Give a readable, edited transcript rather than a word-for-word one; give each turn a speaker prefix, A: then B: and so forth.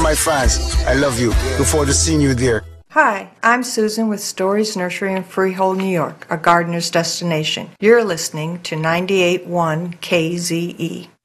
A: my fans. I love you. Look forward to seeing you there.
B: Hi, I'm Susan with Stories Nursery in Freehold, New York, a gardener's destination. You're listening to 98.1 KZE.